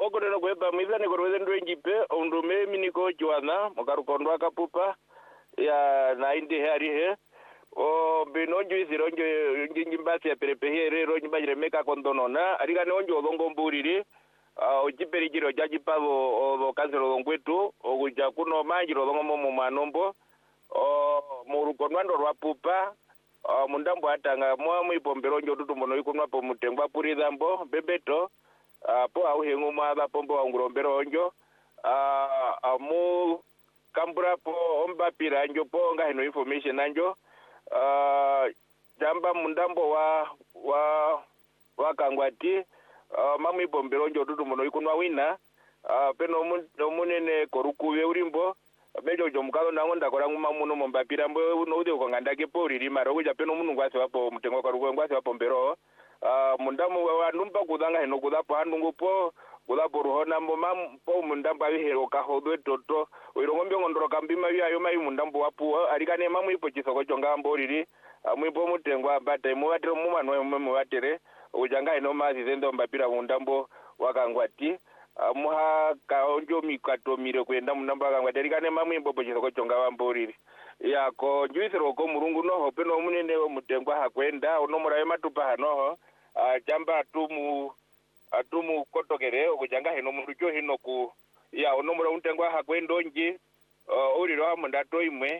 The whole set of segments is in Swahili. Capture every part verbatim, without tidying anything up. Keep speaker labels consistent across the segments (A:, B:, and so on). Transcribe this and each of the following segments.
A: okorera kweba mwizane korweze ndwenjipe ondume miniko chwana mukarukondwa kapupa ya naindi hari he o binonjo isironjo ngimbasi ya perepehere ro nyibajire meka kondonona arika ne onjo odongo mburiri o jiperigiro jajipavo o kansero ngwetu o kuja kuno manjiro odongo mu manombo o murukondwa ndo rwapupa Uh, mundambo atanga mwa mwipombero njo tutumbono ikunwa po mutengwa puri dhambo bebeto uh, po au hengu mwa pombo wa ngurombero onjo uh, uh, mu kambura po omba pira njo po nga hino information anjo uh, jamba mundambo wa wa wa kangwati uh, mwa mwipombero njo tutumbono ikunwa wina uh, peno munene korukuwe urimbo bejo jomukalo nango ndakora nguma muno mombapira mbo no ude ukangandake pori rimaro kuja peno munhu ngwase wapo mutengo kwa ruko ngwase wapo mbero ah mundamu wa numba kudanga hino kudapo handungu po kudapo ruhona mbo mam po mundamba bihero ka hodwe toto oirongombe ngondoro kambima bya yo mai mundambo wapo arikane mamu ipo chisoko chonga mboriri mwipo mutengo abate mu watero mu manwe mu watere ujanga hino mazi zendo mbapira mundambo wakangwati muha kaonjo mikatomire kwenda munamba kangwa derikane mamwe mbobo chisoko chonga wamboriri yako njuisero ko murungu noho peno munene mutengwa hakwenda unomura yematupa hanoho jamba atumu atumu kotokere okujanga hino mundu cho hino ku ya unomura untengwa hakwendo nji uriro amunda toimwe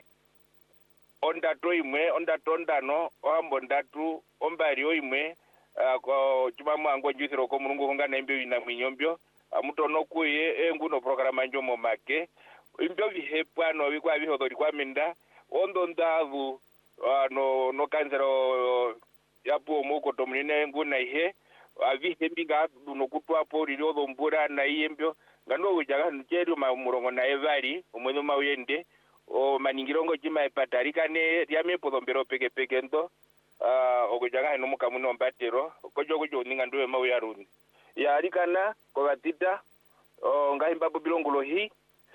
A: onda toimwe onda tondano ambo ndatu ombari oimwe ko chimamwa ango njuisero ko murungu hunga nembe ina mwinyobyo amutono kuye enguno programa njo momake imbyo bihepwa no bikwa bihodori kwa minda ondo ndavu uh, no no kanzero yapo moko tomunene nguna ihe abihembinga no kutwa pori lyo mbura na iyembyo ngano ujaga ncheru ma murongo na evari omwenyo mawende o maningirongo chima epatarika ne yamepo dombero peke peke ndo uh, okujaga no mukamuno mbatero kojo kojo ninga ndowe mawuyaruni ya alikana kwa batita o ngahimba bilongulo hi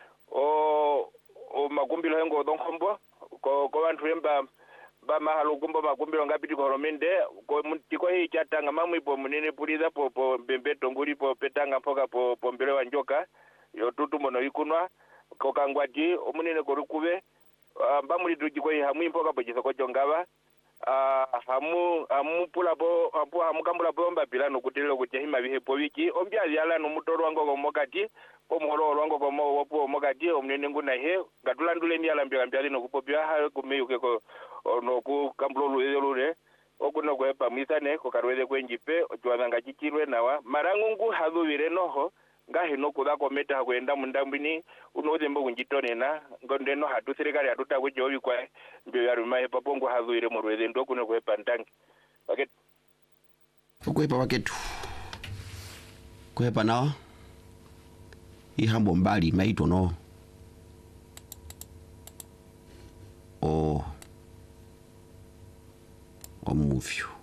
A: o o magumbilo hengo donkombo ko ko bantu yemba ba mahalo gumbo magumbilo ngapiti ko romende ko mutiko hi chatanga mamwipo munene puliza po po bembeto nguri po petanga mpoka po po mbele wa njoka yo tutumo no ikunwa ko kangwati omunene ko rukube mbamuli tujiko hi hamwi mpoka po chisoko chongaba ah hamu hamu pula bo apo hamu kambula bo mbapira no kutelelo kutehima bihepo wiki ombya yala no mutoro wango ko mokati ko moro wango ko mo wopo mokati omnene nguna he ngatulandule ni ala mbya mbya no kupopya ha kumeyuke ko no ku kambulo lulele okuno ko epa misane ko karweze kwenjipe ojwanga chikirwe nawa marangungu hadubire noho ngahe no kuda kometa kwenda mundambini unozembo kunjitonena ngondeno hatu serikali hatuta kujobi kwa mbyo yarumaye papongo hadhuire murweze ndo kuno kwepa ntangi paketu
B: kwepa paketu kwepa nawa ihambo mbali maito no o omufyo